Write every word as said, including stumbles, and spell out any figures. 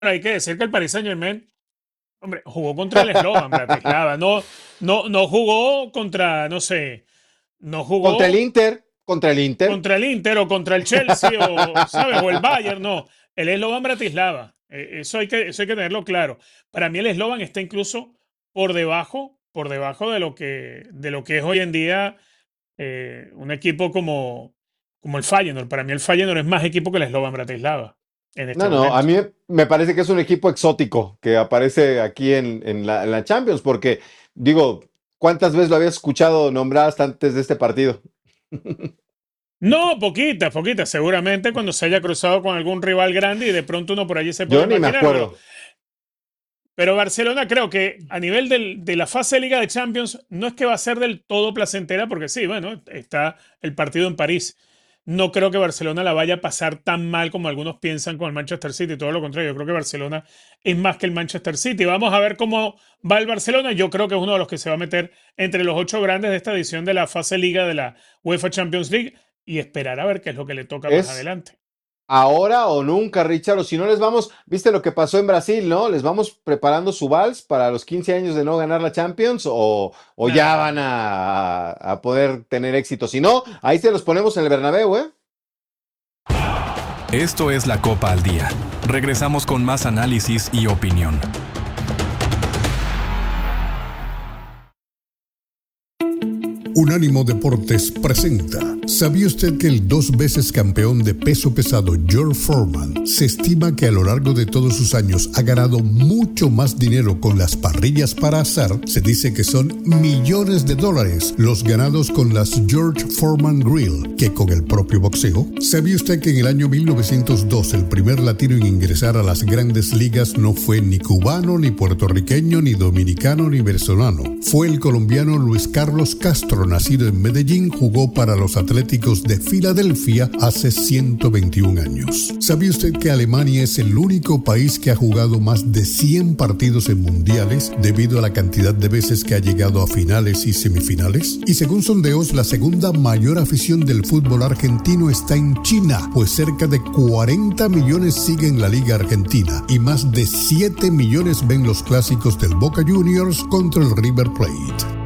hay que decir que el Paris Saint-Germain, hombre, jugó contra el Slovan Bratislava, no, no, no jugó contra, no sé, no Contra el jugó Inter, contra el Inter. contra el Inter o contra el Chelsea o, ¿sabes? O el Bayern, no, el Slovan Bratislava, eh, eso hay que, eso hay que tenerlo claro. Para mí el Slovan está incluso por debajo, por debajo de lo que, de lo que es hoy en día eh, un equipo como, como el Feyenoord. Para mí el Feyenoord es más equipo que el Slovan Bratislava en este No, no, a momento. mí me parece que es un equipo exótico que aparece aquí en, en la, en la Champions, porque digo, ¿cuántas veces lo habías escuchado nombrar hasta antes de este partido? No, poquitas, poquitas. Seguramente cuando se haya cruzado con algún rival grande y de pronto uno por allí se pone Yo a ni me maquinar, pero, acuerdo. pero Barcelona creo que a nivel del, de la fase de Liga de Champions no es que va a ser del todo placentera, porque sí, bueno, está el partido en París. No creo que Barcelona la vaya a pasar tan mal como algunos piensan con el Manchester City, todo lo contrario, yo creo que Barcelona es más que el Manchester City. Vamos a ver cómo va el Barcelona. Yo creo que es uno de los que se va a meter entre los ocho grandes de esta edición de la fase Liga de la UEFA Champions League y esperar a ver qué es lo que le toca más Es adelante. ahora o nunca, Richard, o si no les vamos, viste lo que pasó en Brasil, ¿no? ¿Les vamos preparando su vals para los quince años de no ganar la Champions o, o ya van Nah. a, a poder tener éxito? Si no, ahí se los ponemos en el Bernabéu, ¿eh? Esto es la Copa al Día. Regresamos con más análisis y opinión. Unánimo Deportes presenta. ¿Sabía usted que el dos veces campeón de peso pesado George Foreman se estima que a lo largo de todos sus años ha ganado mucho más dinero con las parrillas para asar? Se dice que son millones de dólares los ganados con las George Foreman Grill que con el propio boxeo. ¿Sabía usted que en el año mil novecientos dos el primer latino en ingresar a las grandes ligas no fue ni cubano, ni puertorriqueño, ni dominicano, ni venezolano? Fue el colombiano Luis Carlos Castro, nacido en Medellín, jugó para los Atléticos de Filadelfia hace ciento veintiún años. ¿Sabía usted que Alemania es el único país que ha jugado más de cien partidos en mundiales debido a la cantidad de veces que ha llegado a finales y semifinales? Y según sondeos, la segunda mayor afición del fútbol argentino está en China, pues cerca de cuarenta millones siguen la Liga Argentina y más de siete millones ven los clásicos del Boca Juniors contra el River Plate.